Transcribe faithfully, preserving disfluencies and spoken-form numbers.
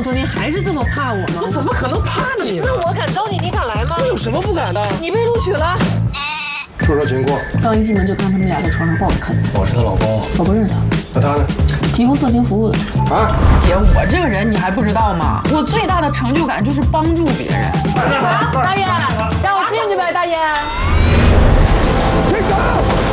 多年还是这么怕我吗？ 我怎么可能怕你呢？ 那我敢招你，你敢来吗？ 我有什么不敢的？ 你被录取了。 说说情况。 刚一进门就看他们俩在床上抱着啃。 我是她老公。 我不认识他。 那他呢？ 提供色情服务的。 啊？ 姐，我这个人你还不知道吗？我最大的成就感就是帮助别人。 大爷，让我进去呗，大爷。 别走！